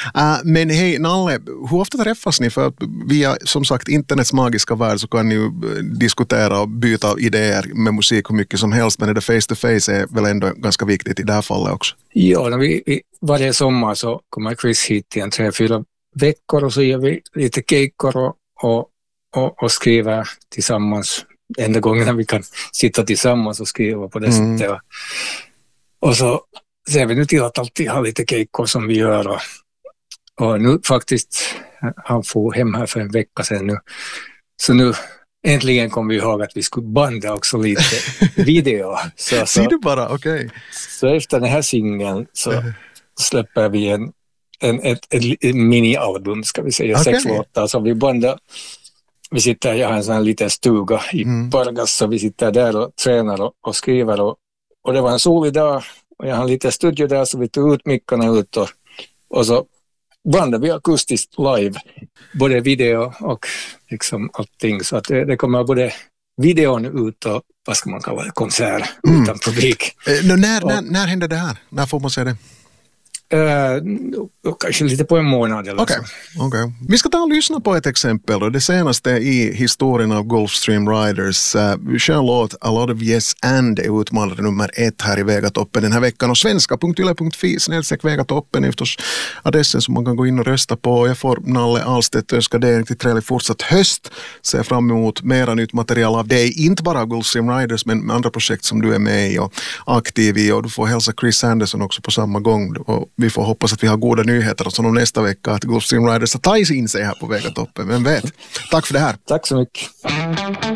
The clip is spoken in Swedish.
Men hej Nalle, hur ofta träffas ni? För att via som sagt internets magiska värld så kan ni ju diskutera och byta idéer med musik hur mycket som helst, men det face to face är väl ändå ganska viktigt i det här fallet också. Ja, varje sommar så kommer Chris hit i 3-4 veckor och så gör vi lite keikkor och skriver tillsammans. Enda gången vi kan sitta tillsammans och skriva på det sättet. Och så ser vi nu till att alltid ha lite keikkor som vi gör. Och nu faktiskt, han får hem här för en vecka sedan nu. Så nu äntligen kom vi ihåg att vi skulle banda också lite video. Ser du bara, okej. Så efter den här singeln så släpper vi ett mini-album, ska vi säga, 6 låtar. Så vi bandar. Jag har en sån här liten stuga i Pargas, så vi sitter där och tränar och skriver. Och det var en solig dag och jag har en liten studio där, så vi tog ut mickarna ut och så bandade vi akustiskt live. Både video och liksom allting. Så att det kommer både videon ut och vad ska man kalla det, konsert utan publik. När händer det här? När får man se det? Kanske lite på en månad eller så. Okay. Vi ska ta och lyssna på ett exempel då. Det senaste i historien av Gulfstream Riders. Skön låt A Lot of Yes and är utmanare nummer 1 här i Vegatoppen den här veckan. Och svenska.yle.fi/Vegatoppen är förstås adressen som man kan gå in och rösta på. Jag får Nalle Ahlstedt önska dig en riktigt trevlig fortsatt höst. Ser fram emot mera nytt material av dig. Inte bara av Gulfstream Riders men med andra projekt som du är med i och aktiv i. Och du får hälsa Chris Anderson också på samma gång. Och vi får hoppas att vi har goda nyheter som om nästa vecka att Gulfstream Riders har tagit in sig här på Vegatoppen. Vem vet? Tack för det här. Tack så mycket.